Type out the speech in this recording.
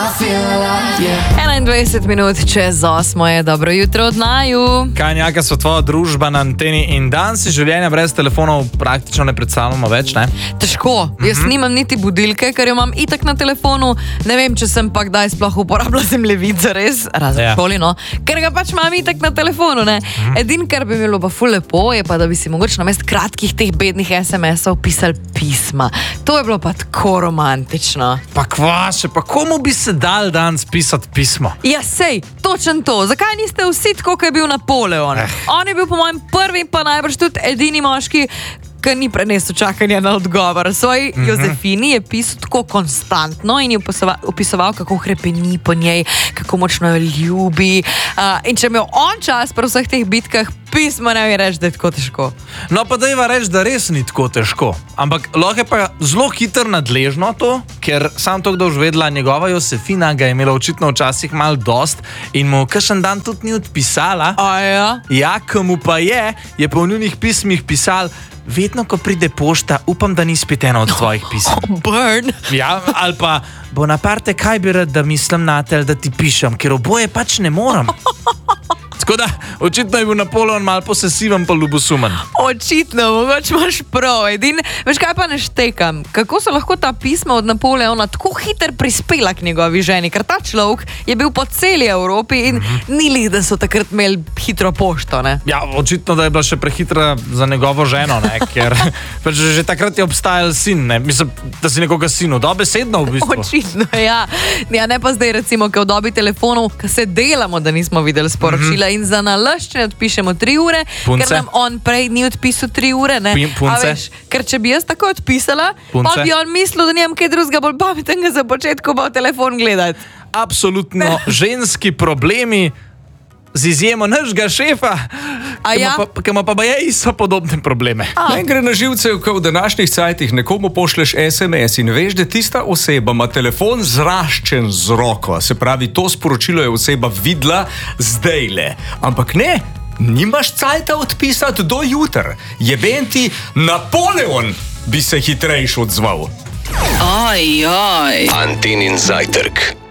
21 minut čez 8 je dobro jutro od naju. Kaj njaka so tvoja družba na anteni in dan si življenja brez telefonov praktično ne predstavljamo več, ne? Težko, jaz nimam niti budilke, ker jo imam itak na telefonu. Ne vem, če sem pa kdaj sploh uporabila zemljevid za res, razen šoli, no. Ker ga pač imam itak na telefonu, ne. Edin, kar bi bilo pa ful lepo, je pa, da bi si mogoče namesto kratkih teh bednih SMS-ov pisali pisma. To je bilo pa tako romantično. Pa kvaše, pa komu bi se dal danes pisati pismo? Ja, sej, točen to. Zakaj niste vsi tako, kot je bil Napoleon? On je bil po mojem prvi pa najbrž tudi edini moški, ki ni prenesel čakanja na odgovor. Svoj Jozefini je pisal tako konstantno in je opisoval, kako hrepeni po njej, kako močno jo ljubi. In če imel on čas pri vseh teh bitkah, pismo ne bi reči, da je tako težko. No pa dajva reči, da res ni tako težko. Ampak lahko je pa zelo hitro nadležno to, ker sam to, kdo už vedela, njegova Josefina ga je imela očitno včasih malo dost in mu kakšen dan tudi ni odpisala. Ja? Ja, komu pa je pa v njunih pismih pisal: vedno, ko pride pošta, upam, da ni spet eno od tvojih pisem. Burn. Ja, ali pa Bonaparte, kaj bi rad, da mislim na te, da ti pišem, ker oboje pač ne morem. Tako da, očitno je bil Napoleon malo posesiven pa ljubosumen. Očitno, mogoče imaš prav. Edin, veš kaj pa ne štekam? Kako so lahko ta pisma od Napoleona tako hiter prispela k njegovi ženi? Ker ta človek je bil po celi Evropi in ni li, da so takrat imeli hitro pošto, ne? Ja, očitno, da je bila še prehitra za njegovo ženo, ne? Ker pač že takrat je obstajal sin, ne? Mislim, da si nekoga sinu dobesedno v bistvu. Očitno, ja. Ja, ne pa zdaj recimo, ko v dobi telefonov, ko se delamo, da nismo videli sporočila in za nalašč ne odpišemo 3 ure, Punce. Ker nam on prej ni odpisal 3 ure, ne? Punce. A veš, ker če bi jaz tako odpisala, Punce. pa bi on mislil, da nimam kaj drugega bolj pametnega za početku pa v telefon gledati. Absolutno ženski problemi z izjemo našega šefa, ki ima pa isto podobne probleme. Ne gre na živce, ko v današnjih cajtih nekomu pošleš SMS in veš, da tista oseba ima telefon zraščen z roko. Se pravi, to sporočilo je oseba videla zdajle. Ampak ne, nimaš cajta odpisati do jutra. Jeben ti, Napoleon bi se hitrejš odzval. Antenin zajtrk.